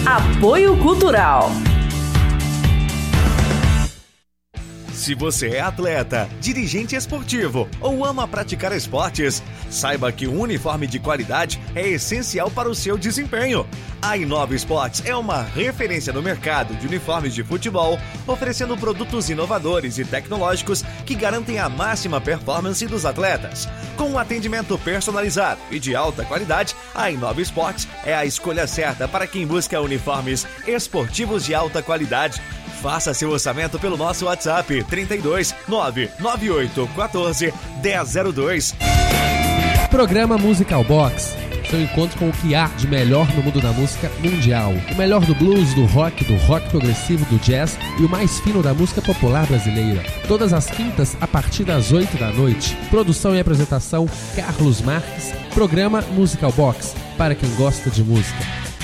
Apoio Cultural. Se você é atleta, dirigente esportivo ou ama praticar esportes, saiba que um uniforme de qualidade é essencial para o seu desempenho. A Inova Esportes é uma referência no mercado de uniformes de futebol, oferecendo produtos inovadores e tecnológicos que garantem a máxima performance dos atletas. Com um atendimento personalizado e de alta qualidade, a Inova Esportes é a escolha certa para quem busca uniformes esportivos de alta qualidade. Faça seu orçamento pelo nosso WhatsApp 32 998 14 1002. Programa Musical Box. Seu encontro com o que há de melhor no mundo da música mundial. O melhor do blues, do rock progressivo, do jazz e o mais fino da música popular brasileira. Todas as quintas a partir das 8 da noite. Produção e apresentação Carlos Marques. Programa Musical Box, para quem gosta de música.